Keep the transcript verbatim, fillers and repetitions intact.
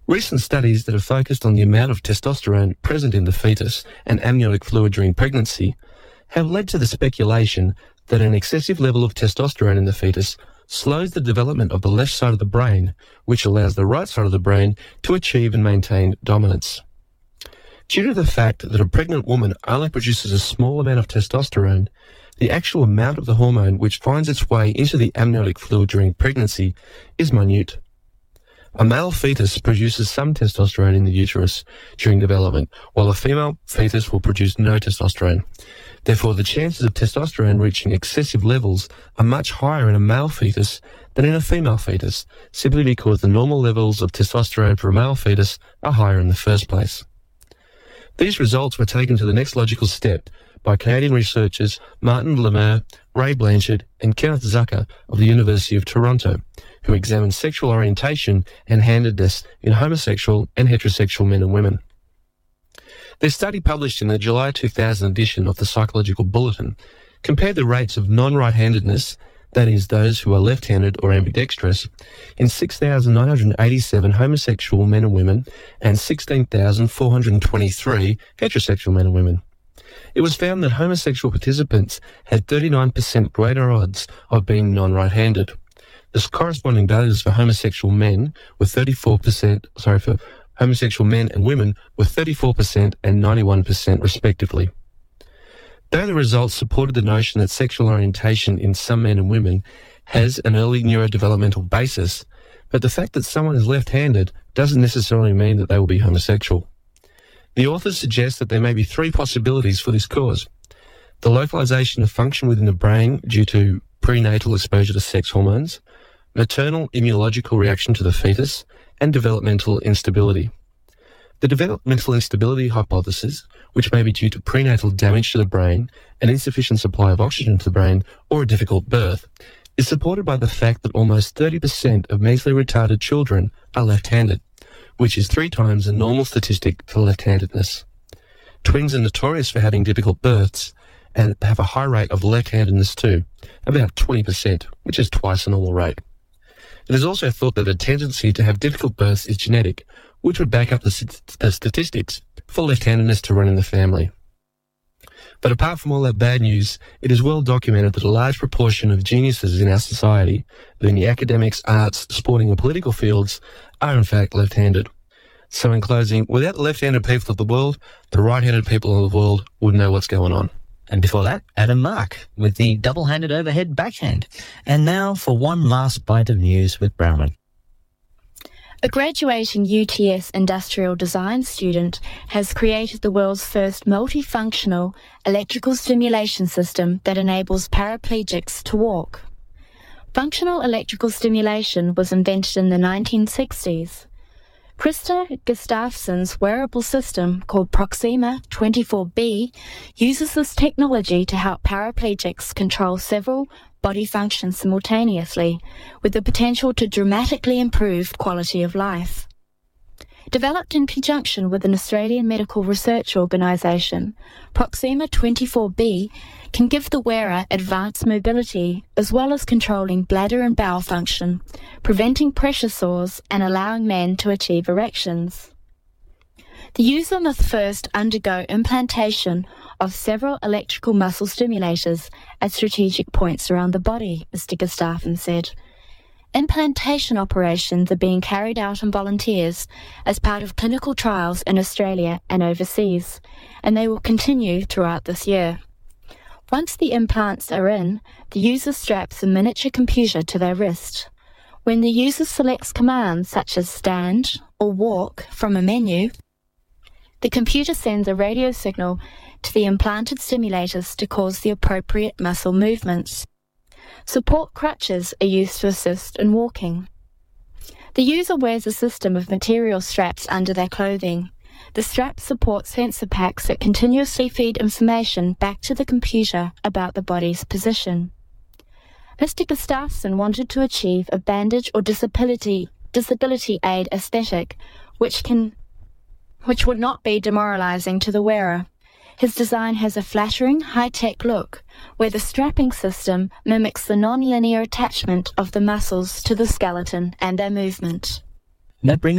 Recent studies that have focused on the amount of testosterone present in the fetus and amniotic fluid during pregnancy have led to the speculation that an excessive level of testosterone in the fetus slows the development of the left side of the brain, which allows the right side of the brain to achieve and maintain dominance. Due to the fact that a pregnant woman only produces a small amount of testosterone, the actual amount of the hormone which finds its way into the amniotic fluid during pregnancy is minute. A male fetus produces some testosterone in the uterus during development, while a female fetus will produce no testosterone. Therefore, the chances of testosterone reaching excessive levels are much higher in a male fetus than in a female fetus, simply because the normal levels of testosterone for a male fetus are higher in the first place. These results were taken to the next logical step by Canadian researchers Martin Lemire, Ray Blanchard, and Kenneth Zucker of the University of Toronto, who examined sexual orientation and handedness in homosexual and heterosexual men and women. Their study, published in the July two thousand edition of the Psychological Bulletin, compared the rates of non-right-handedness, that is, those who are left-handed or ambidextrous, in six thousand nine hundred eighty-seven homosexual men and women and sixteen thousand four hundred twenty-three heterosexual men and women. It was found that homosexual participants had thirty-nine percent greater odds of being non-right-handed. The corresponding values for homosexual men were thirty-four percent, sorry, for homosexual men and women were thirty-four percent and ninety-one percent respectively. Though the results supported the notion that sexual orientation in some men and women has an early neurodevelopmental basis, but the fact that someone is left-handed doesn't necessarily mean that they will be homosexual. The authors suggest that there may be three possibilities for this cause: the localization of function within the brain due to prenatal exposure to sex hormones, maternal immunological reaction to the fetus, and developmental instability. The developmental instability hypothesis, which may be due to prenatal damage to the brain, an insufficient supply of oxygen to the brain, or a difficult birth, is supported by the fact that almost thirty percent of mentally retarded children are left-handed, which is three times the normal statistic for left-handedness. Twins are notorious for having difficult births and have a high rate of left-handedness too, about twenty percent, which is twice the normal rate. It is also thought that a tendency to have difficult births is genetic, which would back up the, st- the statistics for left-handedness to run in the family. But apart from all that bad news, it is well documented that a large proportion of geniuses in our society, in the academics, arts, sporting and political fields, are in fact left-handed. So in closing, without the left-handed people of the world, the right-handed people of the world would know what's going on. And before that, Adam Mark with the double-handed overhead backhand. And now for one last bite of news with Brownman. A graduating U T S industrial design student has created the world's first multifunctional electrical stimulation system that enables paraplegics to walk. Functional electrical stimulation was invented in the nineteen sixties. Krista Gustafsson's wearable system, called Proxima twenty-four B, uses this technology to help paraplegics control several body functions simultaneously, with the potential to dramatically improve quality of life. Developed in conjunction with an Australian medical research organisation, Proxima twenty-four B can give the wearer advanced mobility as well as controlling bladder and bowel function, preventing pressure sores and allowing men to achieve erections. The user must first undergo implantation of several electrical muscle stimulators at strategic points around the body, Mister Gustafsson said. Implantation operations are being carried out on volunteers as part of clinical trials in Australia and overseas, and they will continue throughout this year. Once the implants are in, the user straps a miniature computer to their wrist. When the user selects commands such as stand or walk from a menu, the computer sends a radio signal to the implanted stimulators to cause the appropriate muscle movements. Support crutches are used to assist in walking. The user wears a system of material straps under their clothing. The straps support sensor packs that continuously feed information back to the computer about the body's position. Mister Gustafsson wanted to achieve a bandage or disability, disability aid aesthetic, which can, which would not be demoralizing to the wearer. His design has a flattering, high-tech look, where the strapping system mimics the non-linear attachment of the muscles to the skeleton and their movement. That brings